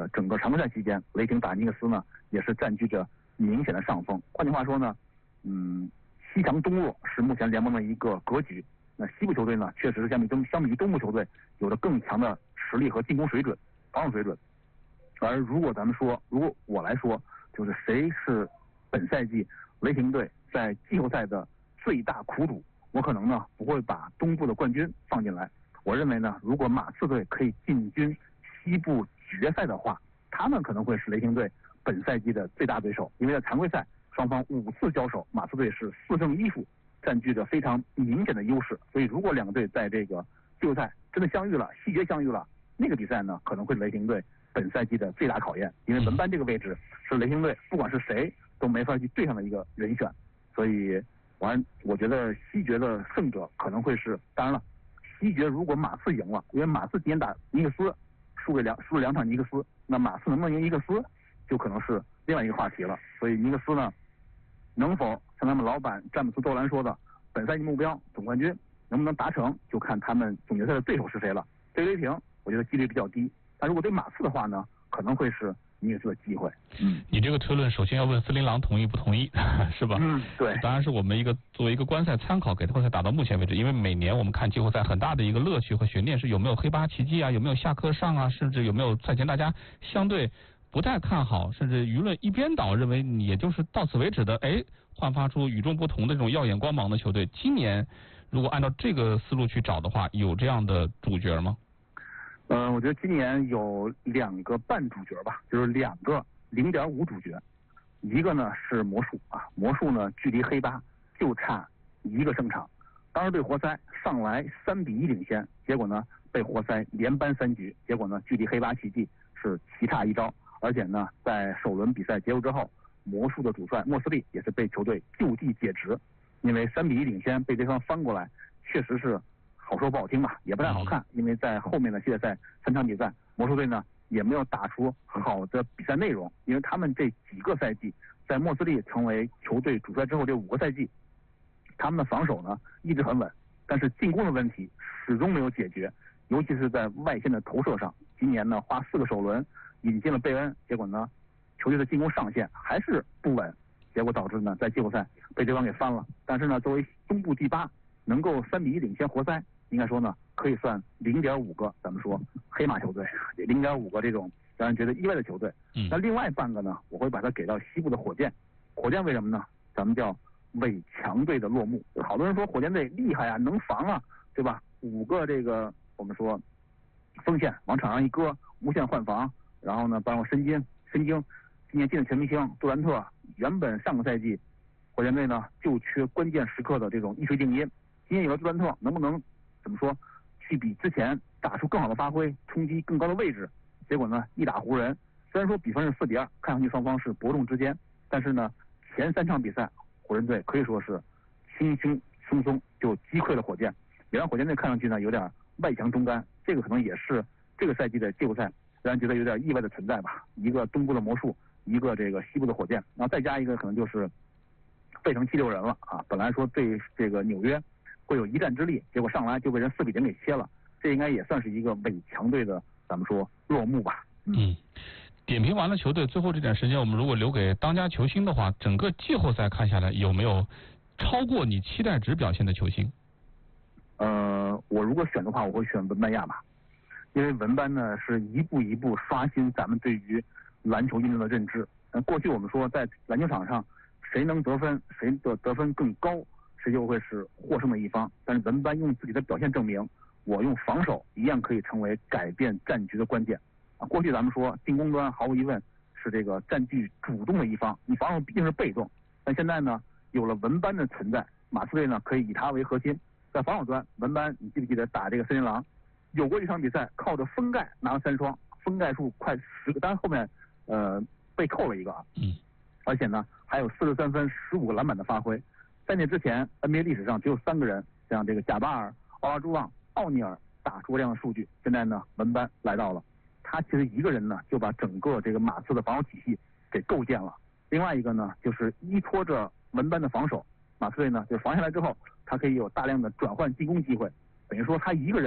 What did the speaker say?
个整个常规赛期间，雷霆打尼克斯呢也是占据着明显的上风。换句话说呢，西强东弱是目前联盟的一个格局。那西部球队呢，确实是相比于东部球队有着更强的实力和进攻水准、防守水准。而如果我来说，就是谁是本赛季雷霆队在季后赛的最大苦主，我可能呢不会把东部的冠军放进来。我认为呢，如果马刺队可以进军西部决赛的话，他们可能会是雷霆队本赛季的最大对手。因为在常规赛双方5次交手，马刺队是4胜1负，占据着非常明显的优势。所以如果两个队在这个季后赛真的相遇了，西决相遇了，那个比赛呢可能会是雷霆队本赛季的最大考验。因为文班这个位置是雷霆队不管是谁都没法去对上的一个人选。所以我觉得西决的胜者可能会是，当然了，西决如果马刺赢了，因为马刺今天打尼克斯输了2场尼克斯，那马刺能不能赢尼克斯就可能是另外一个话题了。所以尼克斯呢能否像他们老板詹姆斯多兰说的，本赛季目标总冠军能不能达成，就看他们总决赛的对手是谁了。对雷霆我觉得几率比较低，但如果对马刺的话呢，可能会是尼克斯的机会。 你这个推论首先要问斯林狼同意不同意，是吧？ 对， 当然是我们作为一个观赛参考，给季后赛打到目前为止，因为每年我们看季后赛很大的一个乐趣和悬念是有没有黑八奇迹啊，有没有下课上啊，甚至有没有赛前大家相对不太看好，甚至舆论一边倒，认为也就是到此为止的，焕发出与众不同的这种耀眼光芒的球队。今年如果按照这个思路去找的话，有这样的主角吗？ 我觉得今年有2个半主角吧，就是2个0.5主角。一个呢是魔术啊，魔术呢距离黑八就差1个胜场。当时对活塞上来3-1领先，结果呢被活塞连扳3局，结果呢距离黑八奇迹是棋差1招。而且呢在首轮比赛结束之后，魔术的主帅莫斯利也是被球队就地解职，因为3-1领先被对方翻过来，确实是好说不好听吧，也不太好看。因为在后面的系列赛3场比赛，魔术队呢也没有打出好的比赛内容。因为他们这几个赛季在莫斯利成为球队主帅之后，这5个赛季他们的防守呢一直很稳，但是进攻的问题始终没有解决，尤其是在外线的投射上。今年呢花4个首轮引进了贝恩，结果呢球队的进攻上限还是不稳，结果导致呢在季后赛被对方给翻了。但是呢作为东部第8，能够3-1领先活塞，应该说呢可以算0.5个咱们说黑马球队，0.5个这种让人觉得意外的球队。那另外半个呢，我会把它给到西部的火箭。火箭为什么呢？咱们叫伪强队的落幕。好多人说火箭队厉害啊，能防啊，对吧？5个这个我们说锋线往场上一搁，无限换防，然后呢包括申京今年进的全明星杜兰特，原本上个赛季火箭队呢就缺关键时刻的这种一锤定音。今年有了杜兰特，能不能怎么说去比之前打出更好的发挥，冲击更高的位置？结果呢一打湖人，虽然说比分是4-2，看上去双方是伯仲之间，但是呢前3场比赛湖人队可以说是轻轻松松就击溃了火箭，也让火箭队看上去呢有点外强中干。这个可能也是这个赛季的季后赛让人觉得有点意外的存在吧。一个东部的魔术，一个这个西部的火箭，然后再加一个可能就是费城76人了啊。本来说对这个纽约会有一战之力，结果上来就被人4-0给切了，这应该也算是一个伪强队的咱们说落幕吧。 点评完了球队，最后这点时间我们如果留给当家球星的话，整个季后赛看下来有没有超过你期待值表现的球星？ 我如果选的话，我会选文班亚马，因为文班呢是一步一步刷新咱们对于篮球运动的认知。过去我们说在篮球场上谁能得分，谁的得分更高，谁就会是获胜的一方。但是文班用自己的表现证明，我用防守一样可以成为改变战局的关键。过去咱们说进攻端毫无疑问是这个占据主动的一方，你防守毕竟是被动。但现在呢有了文班的存在，马刺队呢可以以他为核心，在防守端文班你记不记得打这个森林狼，有过一场比赛靠着封盖拿了3双，封盖数快10个，当然后面被扣了一个而且呢还有43分15个篮板的发挥。在那之前 NBA 历史上只有3个人像这个贾巴尔、奥拉朱旺、奥尼尔打出这样的数据，现在呢文班来到了，他其实一个人呢就把整个这个马刺的防守体系给构建了。另外一个呢就是依托着文班的防守，马刺队呢就防下来之后他可以有大量的转换进攻机会，等于说他一个人